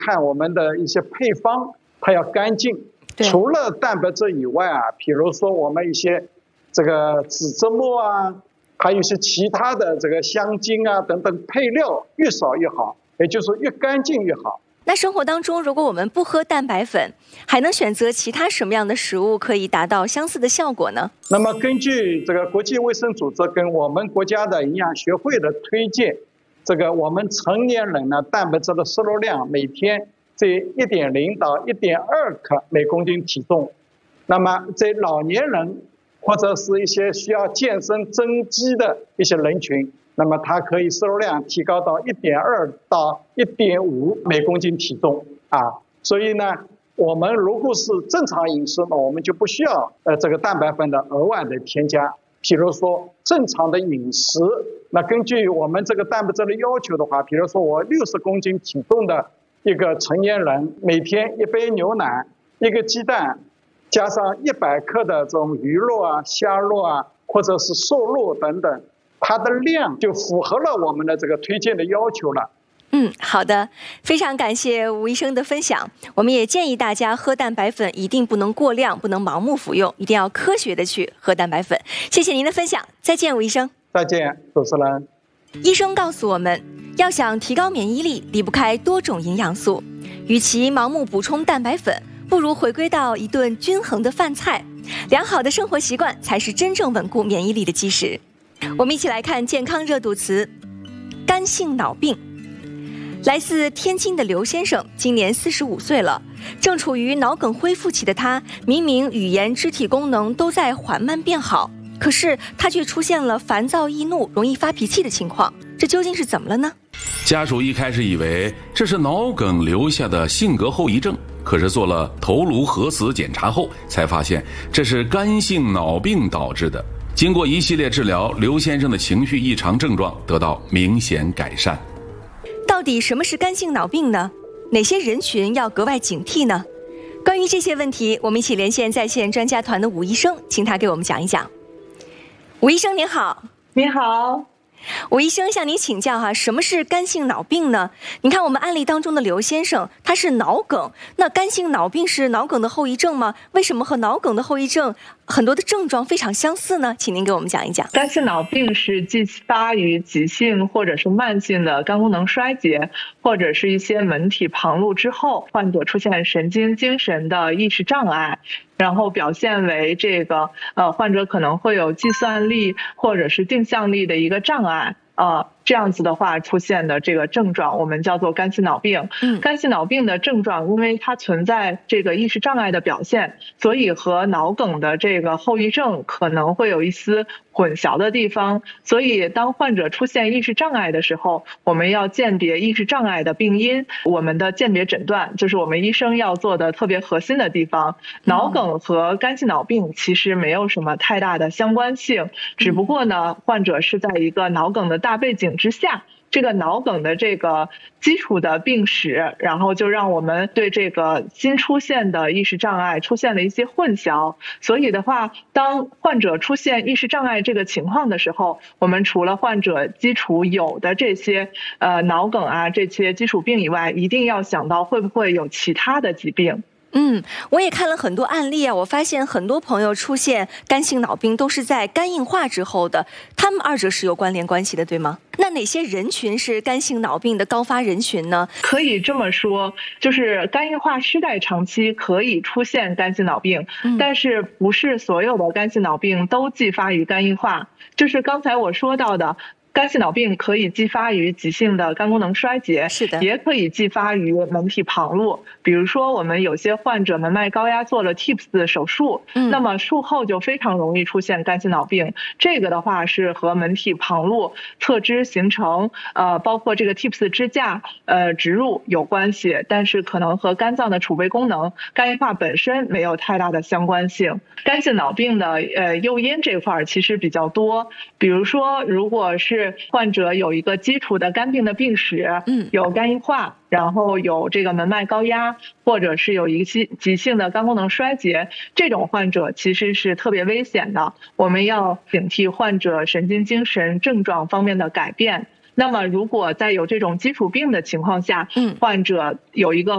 看我们的一些配方，它要干净。除了蛋白质以外啊，比如说我们一些这个脂质末啊，还有一些其他的这个香精啊等等配料，越少越好，也就是说越干净越好。 那生活当中，如果我们不喝蛋白粉，还能选择其他什么样的食物可以达到相似的效果呢？ 那么根据这个国际卫生组织跟我们国家的营养学会的推荐，这个我们成年人呢，蛋白质的摄入量每天在1.0到1.2克每公斤体重。那么在老年人或者是一些需要健身增肌的一些人群，那么它可以摄入量提高到1.2到1.5每公斤体重啊。所以呢，我们如果是正常饮食呢，我们就不需要这个蛋白粉的额外的添加。比如说正常的饮食，那根据我们这个蛋白质的要求的话，比如说我60公斤体重的一个成年人，每天1杯牛奶、1个鸡蛋，加上100克的这种鱼肉啊、虾肉啊，或者是瘦肉等等，它的量就符合了我们的这个推荐的要求了。 好的，非常感谢吴医生的分享。我们也建议大家喝蛋白粉一定不能过量，不能盲目服用，一定要科学的去喝蛋白粉。谢谢您的分享，再见，吴医生。 再见，主持人。 医生告诉我们，要想提高免疫力，离不开多种营养素。与其盲目补充蛋白粉，不如回归到一顿均衡的饭菜。良好的生活习惯才是真正稳固免疫力的基石。我们一起来看健康热度词：肝性脑病。来自天津的刘先生今年45岁了，正处于脑梗恢复期的他，明明语言肢体功能都在缓慢变好，可是他却出现了烦躁易怒、容易发脾气的情况，这究竟是怎么了呢？ 家属一开始以为这是脑梗留下的性格后遗症，可是做了头颅核磁检查后，才发现这是肝性脑病导致的。经过一系列治疗，刘先生的情绪异常症状得到明显改善。 到底什么是肝性脑病呢？哪些人群要格外警惕呢？关于这些问题，我们一起连线在线专家团的吴医生，请他给我们讲一讲。吴医生您好。 您好。 吴医生向您请教什么是肝性脑病呢？你看我们案例当中的刘先生，他是脑梗，那肝性脑病是脑梗的后遗症吗？为什么和脑梗的后遗症很多的症状非常相似呢？请您给我们讲一讲。 肝性脑病是继发于急性或者是慢性的肝功能衰竭，或者是一些门体旁路之后，患者出现神经精神的意识障碍，然后表现为这个患者可能会有计算力或者是定向力的一个障碍。这样子的话出现的这个症状，我们叫做肝性脑病。肝性脑病的症状，因为它存在这个意识障碍的表现，所以和脑梗的这个后遗症可能会有一丝混淆的地方。所以当患者出现意识障碍的时候，我们要鉴别意识障碍的病因。我们的鉴别诊断就是我们医生要做的特别核心的地方。脑梗和肝性脑病其实没有什么太大的相关性，只不过呢，患者是在一个脑梗的大背景之下，这个脑梗的这个基础的病史，然后就让我们对这个新出现的意识障碍出现了一些混淆。所以的话，当患者出现意识障碍这个情况的时候，我们除了患者基础有的这些脑梗啊这些基础病以外，一定要想到会不会有其他的疾病。 我也看了很多案例我发现很多朋友出现肝性脑病都是在肝硬化之后的，他们二者是有关联关系的，对吗？那哪些人群是肝性脑病的高发人群呢？ 可以这么说，就是肝硬化失代长期可以出现肝性脑病，但是不是所有的肝性脑病都继发于肝硬化，就是刚才我说到的。肝性脑病可以继发于急性的肝功能衰竭， 是的， 也可以继发于门体旁路。比如说，我们有些患者门脉高压做了 TIPS 手术，那么术后就非常容易出现肝性脑病。这个的话是和门体旁路侧支形成，包括这个 TIPS 支架植入有关系，但是可能和肝脏的储备功能、肝硬化本身没有太大的相关性。肝性脑病的诱因这块其实比较多，比如说，如果是患者有一个基础的肝病的病史，有肝硬化，然后有这个门脉高压，或者是有一个急性的肝功能衰竭，这种患者其实是特别危险的，我们要警惕患者神经精神症状方面的改变。那么如果在有这种基础病的情况下，患者有一个